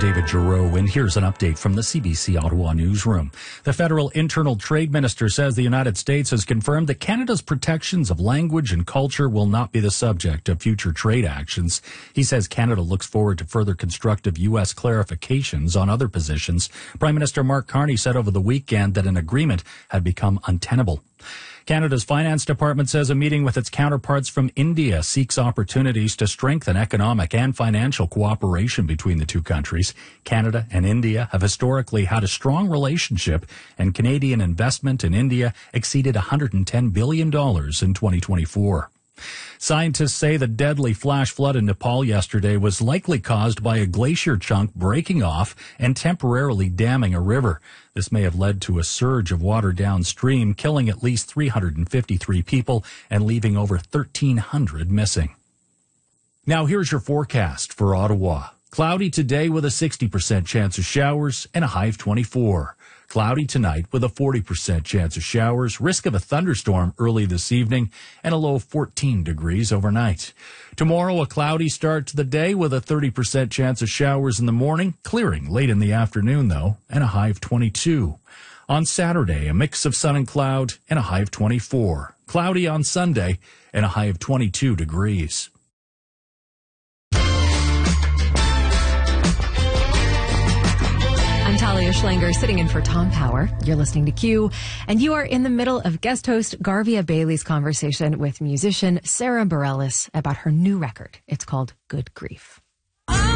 David Giroux, and here's an update from the CBC Ottawa newsroom. The federal internal trade minister says the United States has confirmed that Canada's protections of language and culture will not be the subject of future trade actions. He says Canada looks forward to further constructive U.S. clarifications on other positions. Prime Minister Mark Carney said over the weekend that an agreement had become untenable. Canada's Finance Department says a meeting with its counterparts from India seeks opportunities to strengthen economic and financial cooperation between the two countries. Canada and India have historically had a strong relationship, and Canadian investment in India exceeded $110 billion in 2024. Scientists say the deadly flash flood in Nepal yesterday was likely caused by a glacier chunk breaking off and temporarily damming a river. This may have led to a surge of water downstream, killing at least 353 people and leaving over 1,300 missing. Now here's your forecast for Ottawa. Cloudy today with a 60% chance of showers and a high of 24. Cloudy tonight with a 40% chance of showers, risk of a thunderstorm early this evening, and a low of 14 degrees overnight. Tomorrow, a cloudy start to the day with a 30% chance of showers in the morning, clearing late in the afternoon, though, and a high of 22. On Saturday, a mix of sun and cloud and a high of 24. Cloudy on Sunday and a high of 22 degrees. I'm Talia Schlanger, sitting in for Tom Power. You're listening to Q, and you are in the middle of guest host Garvia Bailey's conversation with musician Sarah Bareilles about her new record. It's called Good Grief.